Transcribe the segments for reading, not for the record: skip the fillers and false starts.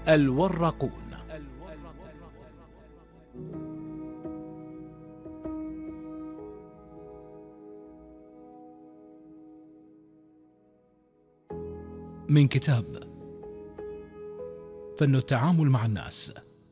الورقون. من كتاب فن التعامل مع الناس.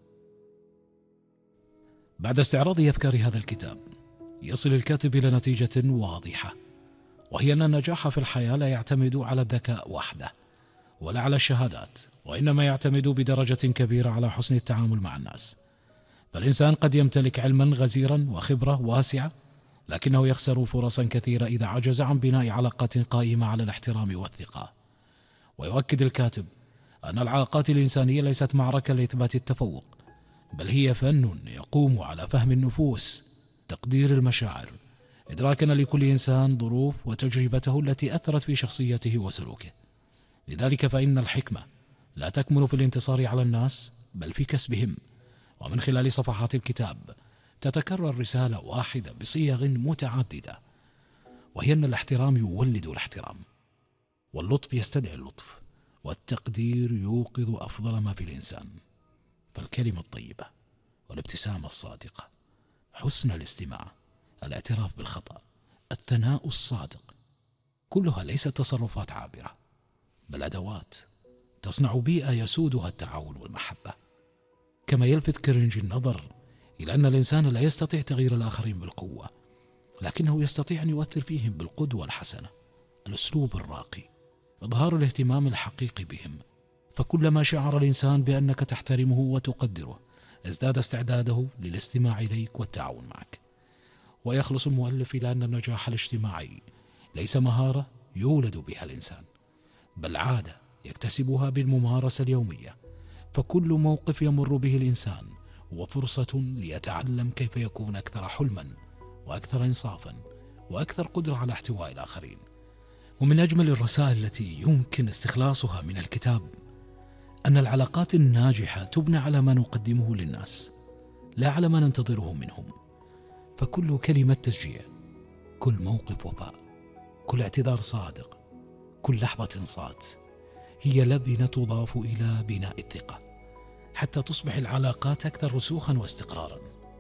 بعد استعراض أفكار هذا الكتاب يصل الكاتب إلى نتيجة واضحة، وهي أن النجاح في الحياة لا يعتمد على الذكاء وحده ولا على الشهادات، وإنما يعتمد بدرجة كبيرة على حسن التعامل مع الناس. فالإنسان قد يمتلك علما غزيرا وخبرة واسعة، لكنه يخسر فرصا كثيرة إذا عجز عن بناء علاقات قائمة على الاحترام والثقة. ويؤكد الكاتب أن العلاقات الإنسانية ليست معركة لإثبات التفوق، بل هي فن يقوم على فهم النفوس، تقدير المشاعر، إدراكنا لكل إنسان ظروف وتجربته التي أثرت في شخصيته وسلوكه. لذلك فإن الحكمة لا تكمن في الانتصار على الناس، بل في كسبهم. ومن خلال صفحات الكتاب تتكرر رسالة واحدة بصيغ متعددة، وهي أن الاحترام يولد الاحترام، واللطف يستدعي اللطف، والتقدير يوقظ أفضل ما في الإنسان. فالكلمة الطيبة والابتسامة الصادقة، حسن الاستماع، الاعتراف بالخطأ، الثناء الصادق، كلها ليست تصرفات عابرة، بل أدوات تصنع بيئة يسودها التعاون والمحبة. كما يلفت كيرنج النظر إلى أن الإنسان لا يستطيع تغيير الآخرين بالقوة، لكنه يستطيع أن يؤثر فيهم بالقدوة الحسنة، الأسلوب الراقي، إظهار الاهتمام الحقيقي بهم. فكلما شعر الإنسان بأنك تحترمه وتقدره، ازداد استعداده للاستماع إليك والتعاون معك. ويخلص المؤلف إلى أن النجاح الاجتماعي ليس مهارة يولد بها الإنسان، بل عادة يكتسبها بالممارسة اليومية. فكل موقف يمر به الإنسان هو فرصة ليتعلم كيف يكون أكثر حلما وأكثر إنصافا وأكثر قدرة على احتواء الآخرين. ومن أجمل الرسائل التي يمكن استخلاصها من الكتاب أن العلاقات الناجحة تبنى على ما نقدمه للناس، لا على ما ننتظره منهم. فكل كلمة تشجيع، كل موقف وفاء، كل اعتذار صادق، كل لحظة انصات، هي لبنة تضاف إلى بناء الثقة، حتى تصبح العلاقات أكثر رسوخا واستقرارا.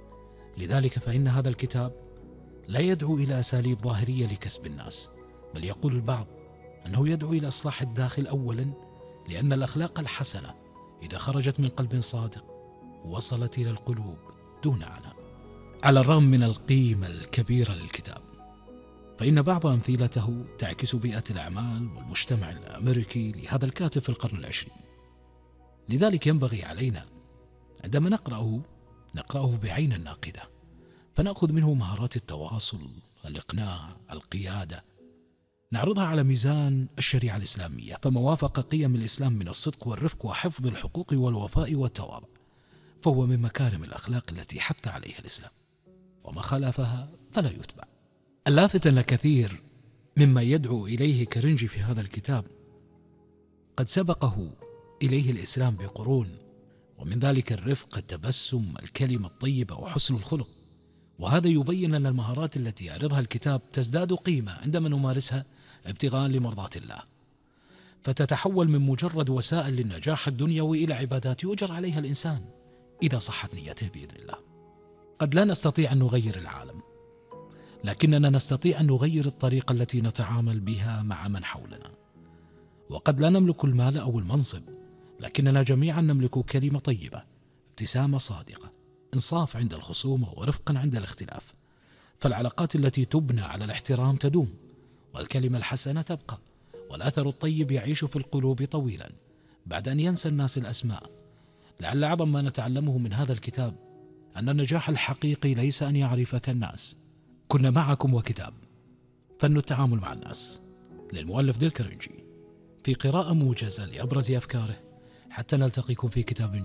لذلك فإن هذا الكتاب لا يدعو إلى أساليب ظاهرية لكسب الناس، بل يقول البعض أنه يدعو إلى إصلاح الداخل أولا، لأن الأخلاق الحسنة إذا خرجت من قلب صادق وصلت إلى القلوب دون عناء. على الرغم من القيمة الكبيرة للكتاب، فإن بعض أمثلته تعكس بيئة الأعمال والمجتمع الأمريكي لهذا الكاتب في القرن العشرين. لذلك ينبغي علينا عندما نقرأه بعين الناقدة، فنأخذ منه مهارات التواصل، الإقناع، القيادة، نعرضها على ميزان الشريعة الإسلامية، فما وافق قيم الإسلام من الصدق والرفق وحفظ الحقوق والوفاء والتواضع فهو من مكارم الأخلاق التي حث عليها الإسلام، وما خالفها فلا يتبع. اللافت أن كثير مما يدعو إليه كيرنج في هذا الكتاب قد سبقه إليه الإسلام بقرون، ومن ذلك الرفق، التبسم، الكلمة الطيبة، وحسن الخلق. وهذا يبين أن المهارات التي يعرضها الكتاب تزداد قيمة عندما نمارسها ابتغاء لمرضات الله، فتتحول من مجرد وسائل للنجاح الدنيوي إلى عبادات يؤجر عليها الإنسان إذا صحت نيته بإذن الله. قد لا نستطيع أن نغير العالم، لكننا نستطيع أن نغير الطريقة التي نتعامل بها مع من حولنا. وقد لا نملك المال أو المنصب، لكننا جميعا نملك كلمة طيبة، ابتسامة صادقة، إنصاف عند الخصومة، ورفقا عند الاختلاف. فالعلاقات التي تبنى على الاحترام تدوم، والكلمة الحسنة تبقى، والأثر الطيب يعيش في القلوب طويلا بعد أن ينسى الناس الأسماء. لعل أعظم ما نتعلمه من هذا الكتاب أن النجاح الحقيقي ليس أن يعرفك الناس. كنا معكم وكتاب فن التعامل مع الناس للمؤلف ديل كيرنجي، في قراءة موجزة لأبرز أفكاره، حتى نلتقيكم في كتاب